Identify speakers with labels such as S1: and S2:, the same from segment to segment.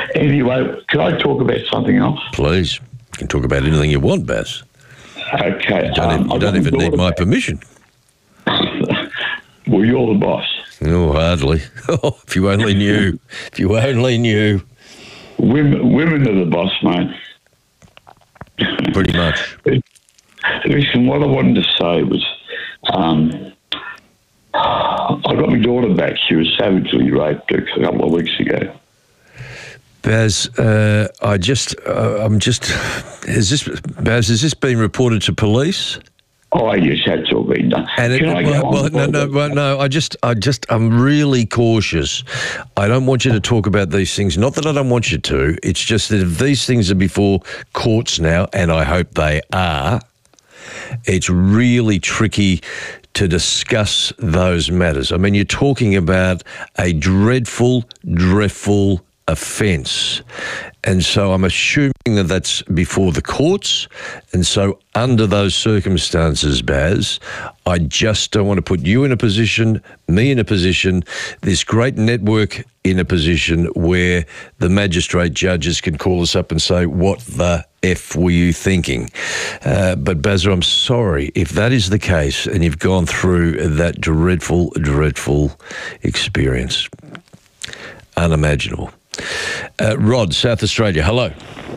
S1: Anyway, can I talk about something else?
S2: Please. You can talk about anything you want, Baz.
S1: Okay.
S2: You don't even need my permission.
S1: Well, you're the boss.
S2: Oh, hardly. Oh, if you only knew. If you only knew.
S1: Women are the boss, mate.
S2: Pretty much.
S1: Listen, what I wanted to say was, I got my daughter back. She was savagely raped a couple of weeks ago.
S2: Baz, has this been reported to police?
S1: Oh, yes, that's all been done.
S2: And I'm really cautious. I don't want you to talk about these things. Not that I don't want you to. It's just that if these things are before courts now, and I hope they are, it's really tricky to discuss those matters. I mean, you're talking about a dreadful, dreadful offence. And so I'm assuming that that's before the courts. And so under those circumstances, Baz, I just don't want to put you in a position, me in a position, this great network in a position where the magistrate judges can call us up and say, what the F were you thinking? But Baz, I'm sorry, if that is the case and you've gone through that dreadful, dreadful experience, unimaginable. Rod, South Australia, hello.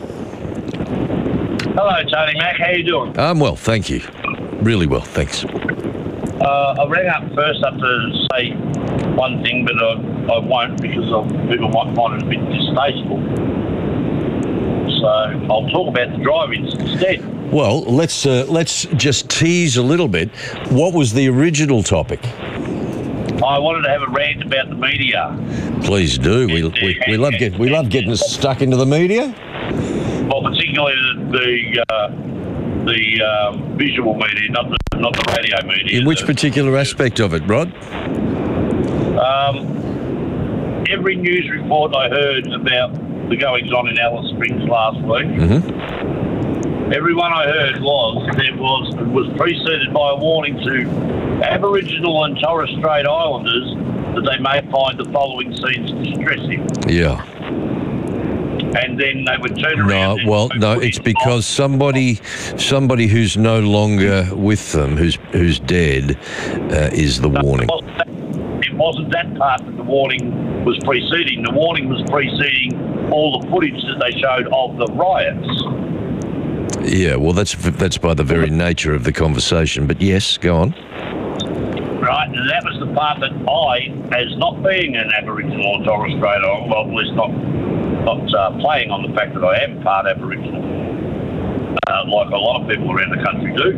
S3: Hello, Tony Mac. How you doing?
S2: I'm well, thank you. Really well, thanks.
S3: I rang up first up to say one thing, but I won't because people might find it a bit distasteful. So I'll talk about the drive-ins instead.
S2: Well, let's just tease a little bit. What was the original topic?
S3: I wanted to have a rant about the media.
S2: Please do. We love getting stuck into the media.
S3: Well, particularly the visual media, not the radio media.
S2: In which particular aspect of it, Rod?
S3: Every news report I heard about the goings-on in Alice Springs last week, everyone I heard was preceded by a warning to Aboriginal and Torres Strait Islanders that they may find the following scenes distressing.
S2: Yeah.
S3: And then they would turn around.
S2: No, it's because somebody who's no longer with them, who's dead, is the warning.
S3: It wasn't that part that the warning was preceding. The warning was preceding all the footage that they showed of the riots.
S2: Yeah, well, that's by the very nature of the conversation. But yes, go on.
S3: Right, and that was the part that I, as not being an Aboriginal or Torres Strait Islander, well, at least not playing on the fact that I am part Aboriginal, like a lot of people around the country do,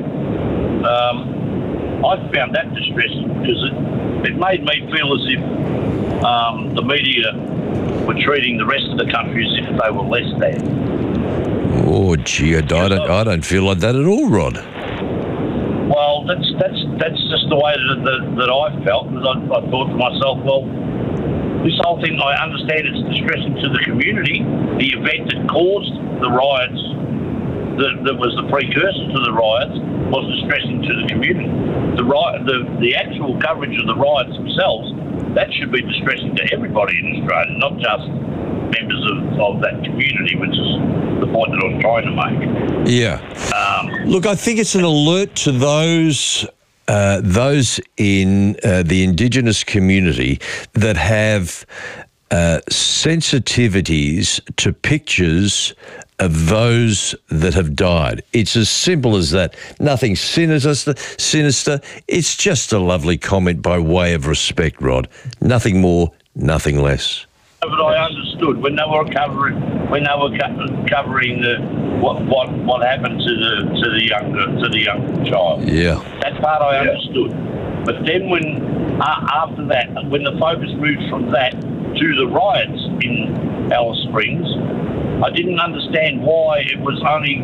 S3: I found that distressing because it made me feel as if the media were treating the rest of the country as if they were less than.
S2: Oh, gee, I don't feel like that at all, Rod.
S3: Well, that's just the way that I felt, because I thought to myself, well, this whole thing, I understand it's distressing to the community. The event that caused the riots, that was the precursor to the riots, was distressing to the community. The actual coverage of the riots themselves, that should be distressing to everybody in Australia, not just members of that community, which is the point that I was trying to make.
S2: Yeah. Look, I think it's an alert to those in the Indigenous community that have sensitivities to pictures of those that have died. It's as simple as that. Nothing sinister. It's just a lovely comment by way of respect, Rod. Nothing more, nothing less.
S3: But I understood when they were covering what happened to the younger child.
S2: Yeah,
S3: that part I understood. But then when after that, when the focus moved from that to the riots in Alice Springs, I didn't understand why it was only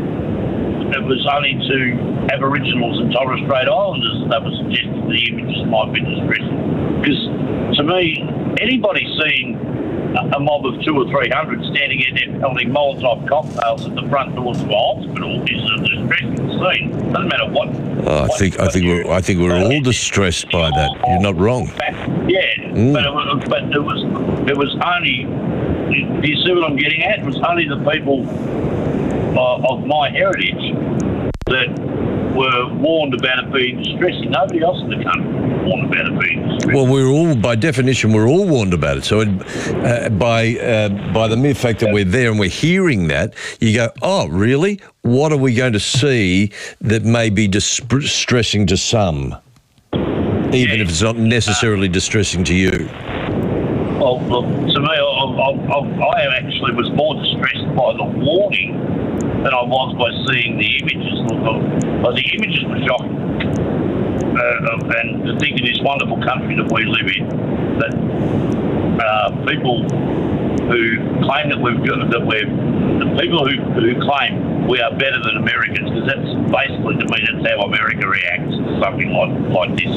S3: to Aboriginals and Torres Strait Islanders that was suggesting the images might be distressing. Because to me, anybody seeing a mob of 200 or 300 standing in there pelting Molotov cocktails at the front doors of a hospital is a distressing scene. Doesn't matter what.
S2: I think we're all distressed by that. You're not wrong.
S3: Yeah, but it was only do you see what I'm getting at? It was only the people of my heritage that were warned about it being distressing. Nobody else in the country was warned about it being distressing.
S2: Well, we're all, by definition, we're all warned about it. So by the mere fact that we're there and we're hearing that, you go, oh, really? What are we going to see that may be distressing to some, even if it's not necessarily distressing to you?
S3: Well, look, to me, I actually was more distressed by the warning than I was by seeing the images. Look, the images were shocking. And to think in this wonderful country that we live in, that people who claim that the people who claim we are better than Americans, because that's basically, to me, that's how America reacts to something like this.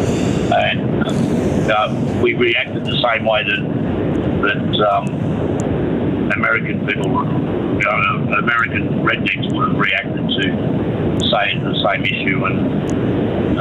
S3: And we reacted the same way that American people, American rednecks would have reacted to, say, the same issue. And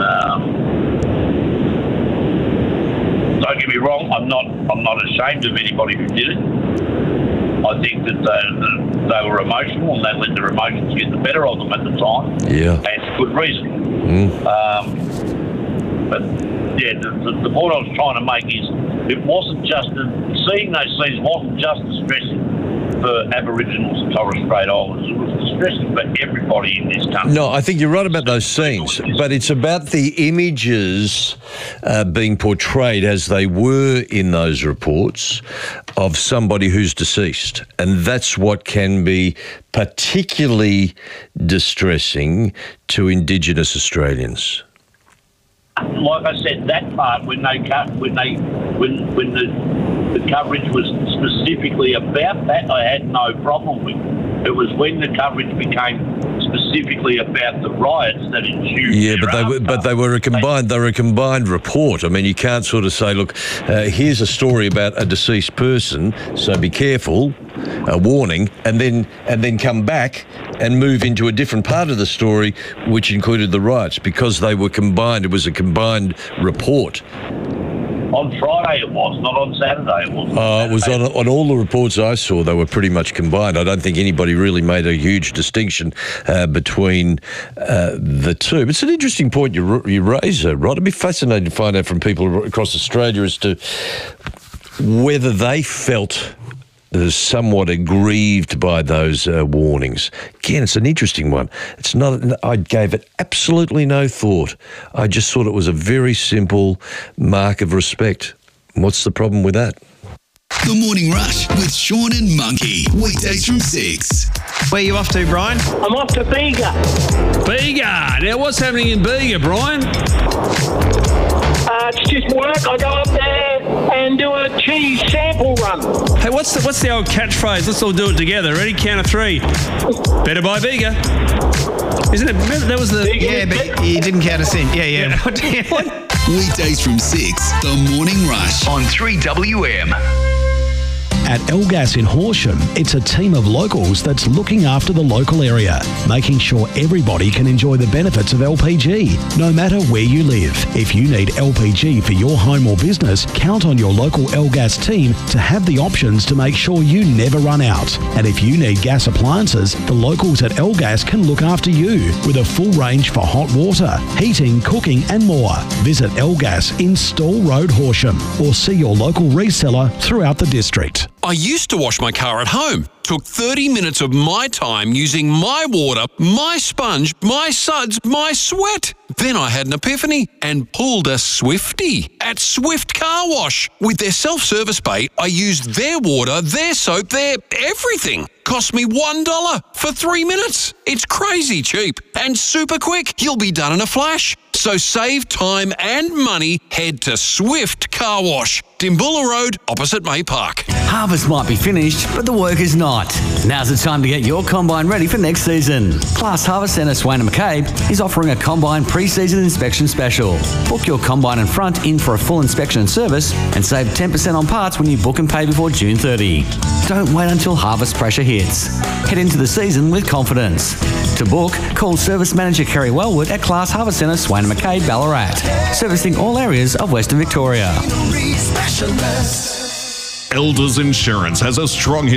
S3: don't get me wrong, I'm not ashamed of anybody who did it. I think that they were emotional and they let their emotions get the better of them at the time.
S2: Yeah.
S3: And for good reason. But yeah, the point I was trying to make is it wasn't just seeing those scenes wasn't just distressing for Aboriginals and Torres Strait Islanders. It was distressing for everybody in this country.
S2: No, I think you're right about those scenes, but it's about the images being portrayed as they were in those reports of somebody who's deceased. And that's what can be particularly distressing to Indigenous Australians.
S3: Like I said, that part when the coverage was specifically about that, I had no problem with. It was when the coverage became specifically about the riots that ensued.
S2: Yeah, but they were a combined report. I mean, you can't sort of say, look, here's a story about a deceased person, so be careful, a warning, and then come back and move into a different part of the story, which included the riots, because they were combined. It was a combined report.
S3: On Friday it was, not on Saturday it was.
S2: It was on all the reports I saw, they were pretty much combined. I don't think anybody really made a huge distinction between the two. But it's an interesting point you raise, Rod. I'd be fascinated to find out from people across Australia as to whether they felt somewhat aggrieved by those warnings. Again, it's an interesting one. It's not. I gave it absolutely no thought. I just thought it was a very simple mark of respect. What's the problem with that?
S4: The Morning Rush with Sean and Monkey. Weekdays from 6.
S5: Where are you off to, Brian?
S6: I'm off to Bega.
S5: Bega. Now, what's happening in Bega, Brian?
S6: It's just work. I go up there and do a cheese sample run.
S5: Hey, what's the old catchphrase? Let's all do it together. Ready? Count of 3. Better buy Bega. Isn't it? That was the...
S7: Yeah, but you didn't count us in. Yeah.
S5: What?
S4: Weekdays from 6. The Morning Rush on 3WM.
S8: At Elgas in Horsham, it's a team of locals that's looking after the local area, making sure everybody can enjoy the benefits of LPG, no matter where you live. If you need LPG for your home or business, count on your local Elgas team to have the options to make sure you never run out. And if you need gas appliances, the locals at Elgas can look after you with a full range for hot water, heating, cooking and more. Visit Elgas in Stall Road, Horsham, or see your local reseller throughout the district.
S9: I used to wash my car at home. Took 30 minutes of my time using my water, my sponge, my suds, my sweat. Then I had an epiphany and pulled a Swifty at Swift Car Wash. With their self-service bay, I used their water, their soap, their everything. Cost me $1 for 3 minutes. It's crazy cheap and super quick. You'll be done in a flash. So save time and money. Head to Swift Car Wash, Dimbulla Road, opposite May Park.
S10: Harvest might be finished, but the work is not. Now's the time to get your combine ready for next season. Class Harvest Centre Swain and McCabe is offering a combine pre-season inspection special. Book your combine and front in for a full inspection and service and save 10% on parts when you book and pay before June 30. Don't wait until harvest pressure hits. Head into the season with confidence. To book, call Service Manager Kerry Wellwood at Class Harvest Centre Swain and McCabe, Ballarat, servicing all areas of Western Victoria.
S11: Elders Insurance has a strong